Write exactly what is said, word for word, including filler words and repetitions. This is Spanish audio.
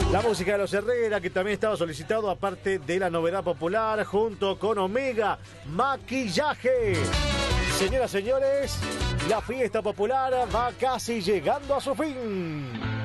La música de los Herrera, que también estaba solicitado, aparte de la novedad popular, junto con Omega, Maquillaje. Señoras, señores, la fiesta popular va casi llegando a su fin.